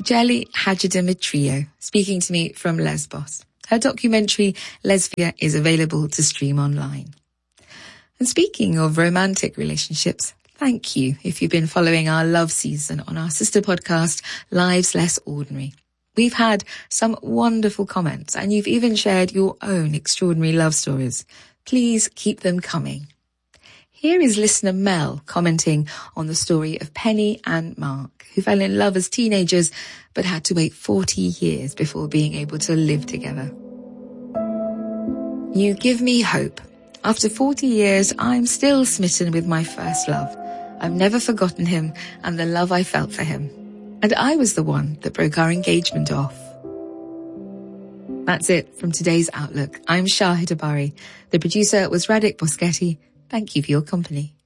Jelly Hadjidimitriou, speaking to me from Lesbos. Her documentary, Lesbia, is available to stream online. And speaking of romantic relationships, thank you if you've been following our love season on our sister podcast, Lives Less Ordinary. We've had some wonderful comments, and you've even shared your own extraordinary love stories. Please keep them coming. Here is listener Mel commenting on the story of Penny and Mark, who fell in love as teenagers but had to wait 40 years before being able to live together. You give me hope. After 40 years, I'm still smitten with my first love. I've never forgotten him and the love I felt for him. And I was the one that broke our engagement off. That's it from today's Outlook. I'm Shahid Abari. The producer was Radek Boschetti. Thank you for your company.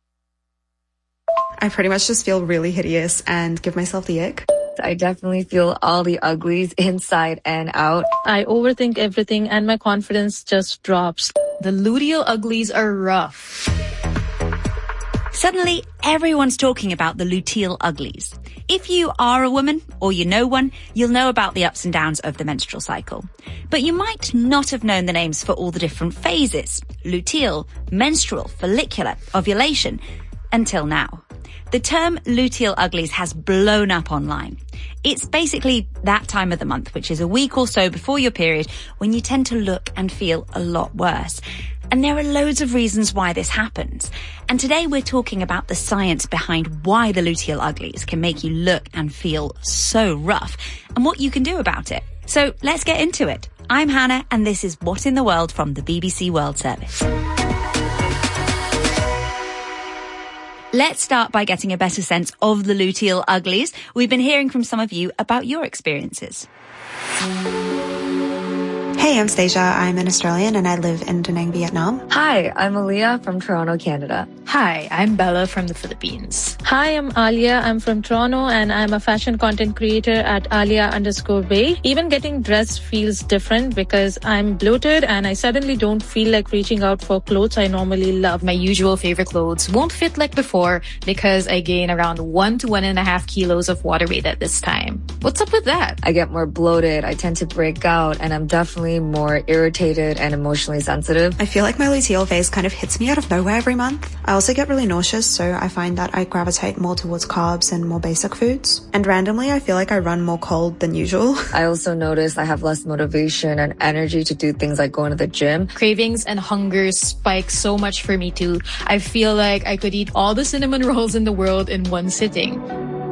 I pretty much just feel really hideous and give myself the ick. I definitely feel all the uglies inside and out. I overthink everything and my confidence just drops. The luteal uglies are rough. Suddenly, everyone's talking about the luteal uglies. If you are a woman or you know one, you'll know about the ups and downs of the menstrual cycle. But you might not have known the names for all the different phases: luteal, menstrual, follicular, ovulation, until now. The term luteal uglies has blown up online. It's basically that time of the month, which is a week or so before your period, when you tend to look and feel a lot worse. And there are loads of reasons why this happens. And today we're talking about the science behind why the luteal uglies can make you look and feel so rough and what you can do about it. So let's get into it. I'm Hannah, and this is What in the World from the BBC World Service. Let's start by getting a better sense of the luteal uglies. We've been hearing from some of you about your experiences. Hey, I'm Stasia. I'm an Australian and I live in Da Nang, Vietnam. Hi, I'm Aaliyah from Toronto, Canada. Hi, I'm Bella from the Philippines. Hi, I'm Alia. I'm from Toronto and I'm a fashion content creator at Alia_Bay. Even getting dressed feels different because I'm bloated and I suddenly don't feel like reaching out for clothes I normally love. My usual favorite clothes won't fit like before because I gain around 1 to 1.5 kilos of water weight at this time. What's up with that? I get more bloated, I tend to break out, and I'm definitely more irritated and emotionally sensitive. I feel like my luteal phase kind of hits me out of nowhere every month. I also get really nauseous, so I find that I gravitate more towards carbs and more basic foods. And randomly, I feel like I run more cold than usual. I also notice I have less motivation and energy to do things like going to the gym. Cravings and hunger spike so much for me too. I feel like I could eat all the cinnamon rolls in the world in one sitting.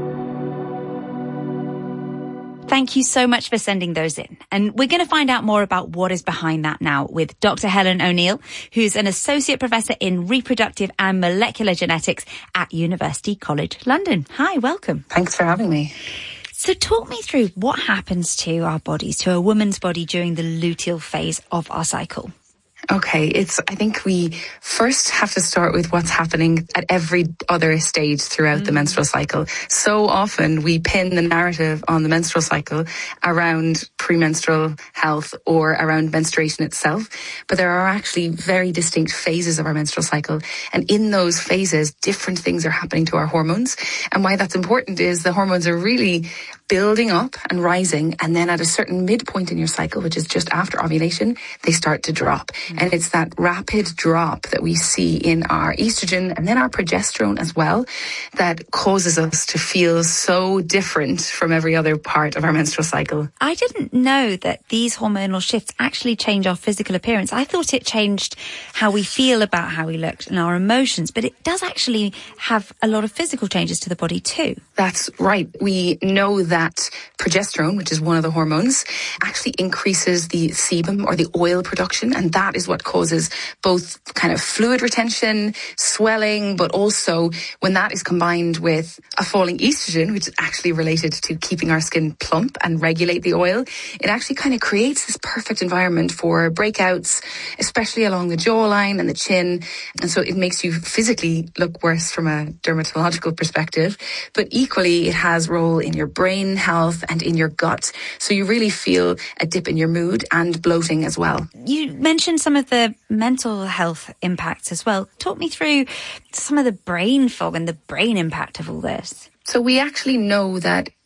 Thank you so much for sending those in. And we're going to find out more about what is behind that now with Dr. Helen O'Neill, who's an associate professor in reproductive and molecular genetics at University College London. Hi, welcome. Thanks for having me. So talk me through what happens to our bodies, to a woman's body during the luteal phase of our cycle. Okay, I think we first have to start with what's happening at every other stage throughout the menstrual cycle. So often we pin the narrative on the menstrual cycle around premenstrual health or around menstruation itself. But there are actually very distinct phases of our menstrual cycle. And in those phases, different things are happening to our hormones. And why that's important is the hormones are really building up and rising, and then at a certain midpoint in your cycle, which is just after ovulation, they start to drop. And it's that rapid drop that we see in our estrogen and then our progesterone as well that causes us to feel so different from every other part of our menstrual cycle. I didn't know that these hormonal shifts actually change our physical appearance. I thought it changed how we feel about how we looked and our emotions, but it does actually have a lot of physical changes to the body too. That's right. We know that progesterone, which is one of the hormones, actually increases the sebum or the oil production, and that is what causes both kind of fluid retention, swelling, but also when that is combined with a falling estrogen, which is actually related to keeping our skin plump and regulate the oil, it actually kind of creates this perfect environment for breakouts, especially along the jawline and the chin. And so it makes you physically look worse from a dermatological perspective, but equally it has role in your brain health and in your gut. So you really feel a dip in your mood and bloating as well. You mentioned some of the mental health impacts as well. Talk me through some of the brain fog and the brain impact of all this. So we actually know that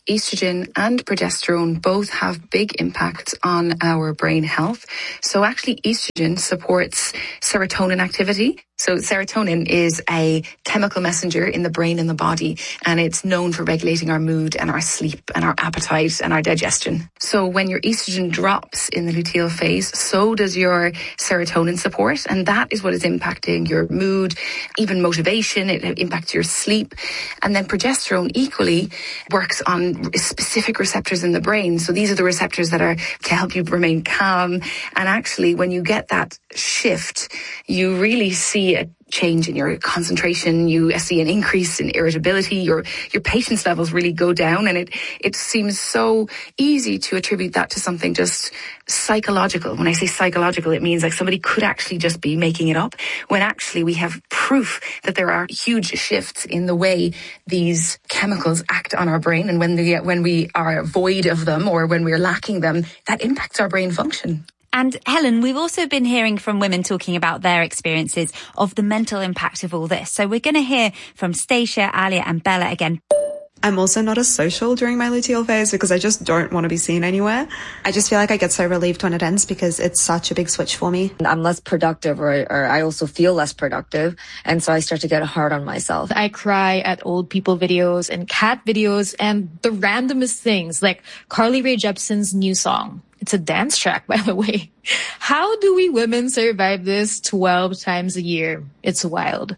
estrogen and progesterone both have big impacts on our brain health. So actually estrogen supports serotonin activity. So serotonin is a chemical messenger in the brain and the body, and it's known for regulating our mood and our sleep and our appetite and our digestion. So when your estrogen drops in the luteal phase, so does your serotonin support, and that is what is impacting your mood, even motivation. It impacts your sleep. And then progesterone equally works on specific receptors in the brain. So these are the receptors that can help you remain calm. And actually, when you get that shift, you really see a change in your concentration. You see an increase in irritability. Your patience levels really go down, and it seems so easy to attribute that to something just psychological. When I say psychological, it means like somebody could actually just be making it up, when actually we have proof that there are huge shifts in the way these chemicals act on our brain, and when we are void of them or when we're lacking them, that impacts our brain function. And Helen, we've also been hearing from women talking about their experiences of the mental impact of all this. So we're going to hear from Stacia, Alia and Bella again. I'm also not as social during my luteal phase because I just don't want to be seen anywhere. I just feel like I get so relieved when it ends because it's such a big switch for me. I'm less productive, or I also feel less productive. And so I start to get hard on myself. I cry at old people videos and cat videos and the randomest things, like Carly Rae Jepsen's new song. It's a dance track, by the way. How do we women survive this 12 times a year? It's wild.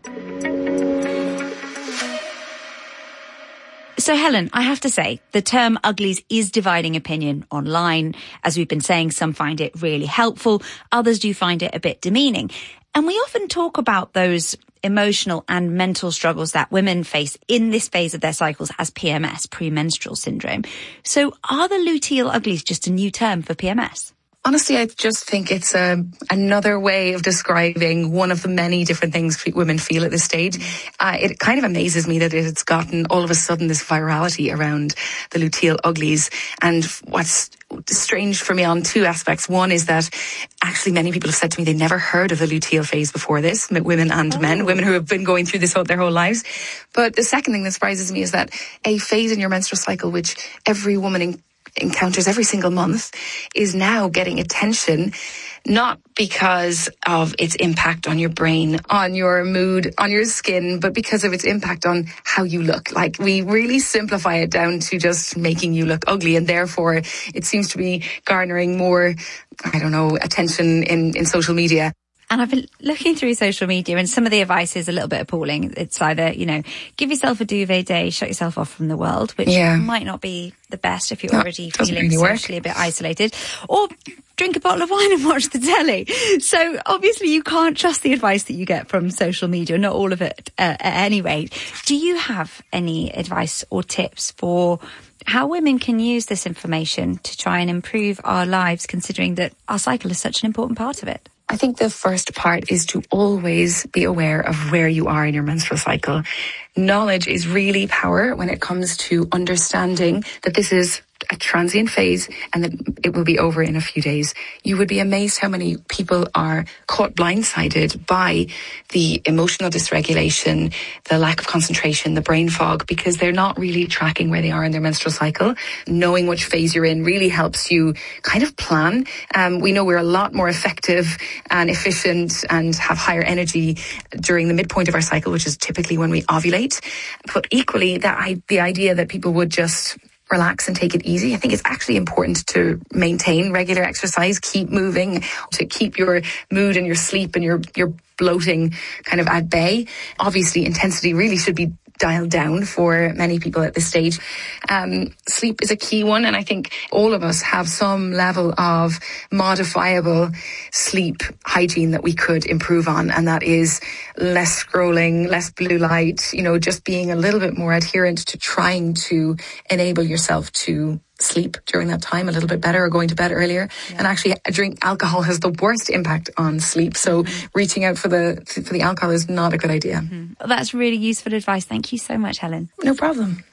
So Helen, I have to say, the term uglies is dividing opinion online. As we've been saying, some find it really helpful. Others do find it a bit demeaning. And we often talk about those emotional and mental struggles that women face in this phase of their cycles as PMS, premenstrual syndrome. So are the luteal uglies just a new term for PMS? Honestly, I just think it's another way of describing one of the many different things women feel at this stage. It kind of amazes me that it's gotten all of a sudden this virality around the luteal uglies. And what's strange for me on two aspects. One is that actually many people have said to me they never heard of the luteal phase before this, women and men, women who have been going through this their whole lives. But the second thing that surprises me is that a phase in your menstrual cycle, which every woman encounters every single month, is now getting attention, not because of its impact on your brain, on your mood, on your skin, but because of its impact on how you look. Like, we really simplify it down to just making you look ugly, and therefore it seems to be garnering more, attention in social media. And I've been looking through social media, and some of the advice is a little bit appalling. It's either, give yourself a duvet day, shut yourself off from the world, which might not be the best if you're already feeling socially a bit isolated, or drink a bottle of wine and watch the telly. So obviously you can't trust the advice that you get from social media, not all of it at any rate. Do you have any advice or tips for how women can use this information to try and improve our lives, considering that our cycle is such an important part of it? I think the first part is to always be aware of where you are in your menstrual cycle. Knowledge is really power when it comes to understanding that this is a transient phase and that it will be over in a few days. You would be amazed how many people are caught blindsided by the emotional dysregulation, the lack of concentration, the brain fog, because they're not really tracking where they are in their menstrual cycle. Knowing which phase you're in really helps you kind of plan. We know we're a lot more effective and efficient and have higher energy during the midpoint of our cycle, which is typically when we ovulate. But equally, the idea that people would just relax and take it easy. I think it's actually important to maintain regular exercise, keep moving, to keep your mood and your sleep and your bloating kind of at bay. Obviously, intensity really should be dialed down for many people at this stage. Sleep is a key one, and I think all of us have some level of modifiable sleep hygiene that we could improve on, and that is less scrolling, less blue light, just being a little bit more adherent to trying to enable yourself to sleep during that time a little bit better, or going to bed earlier. Yeah. And actually, alcohol has the worst impact on sleep. So reaching out for the alcohol is not a good idea. Mm-hmm. Well, that's really useful advice. Thank you so much, Helen. No problem.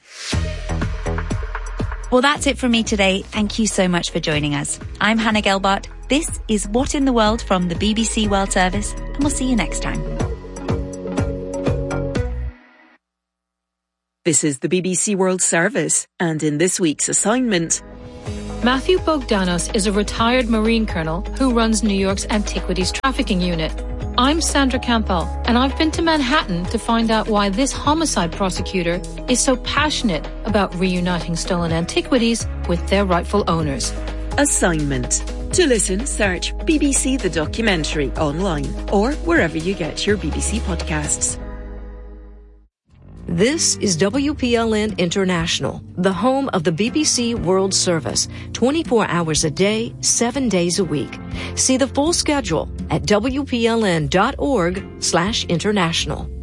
Well, that's it from me today. Thank you so much for joining us. I'm Hannah Gelbart. This is What in the World from the BBC World Service, and we'll see you next time. This is the BBC World Service, and in this week's assignment... Matthew Bogdanos is a retired Marine colonel who runs New York's Antiquities Trafficking Unit. I'm Sandra Campbell, and I've been to Manhattan to find out why this homicide prosecutor is so passionate about reuniting stolen antiquities with their rightful owners. Assignment. To listen, search BBC The Documentary online or wherever you get your BBC podcasts. This is WPLN International, the home of the BBC World Service, 24 hours a day, 7 days a week. See the full schedule at WPLN.org/international.